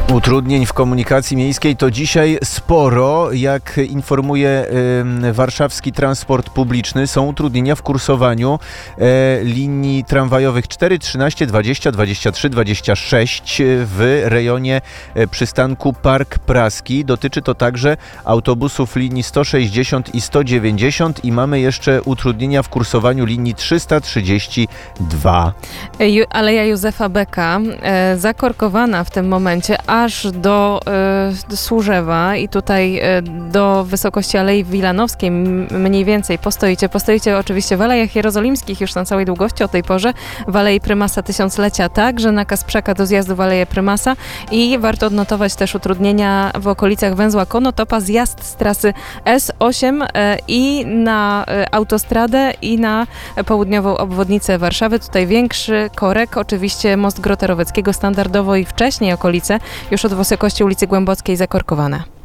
Utrudnień w komunikacji miejskiej to dzisiaj sporo. Jak informuje warszawski transport publiczny, są utrudnienia w kursowaniu linii tramwajowych 4, 13, 20, 23, 26 w rejonie przystanku Park Praski. Dotyczy to także autobusów linii 160 i 190 i mamy jeszcze utrudnienia w kursowaniu linii 332. Aleja Józefa Beka zakorkowana w tym momencie aż do Służewa i tutaj do wysokości Alei Wilanowskiej mniej więcej postoicie oczywiście w Alejach Jerozolimskich już na całej długości o tej porze, w Alei Prymasa Tysiąclecia także, na Kasprzaka do zjazdu w Aleję Prymasa i warto odnotować też utrudnienia w okolicach węzła Konotopa, zjazd z trasy S8 i na autostradę i na południową obwodnicę Warszawy. Tutaj większy korek, oczywiście most Grota Roweckiego standardowo i wcześniej okolice już od wysokości ulicy Głębockiej zakorkowane.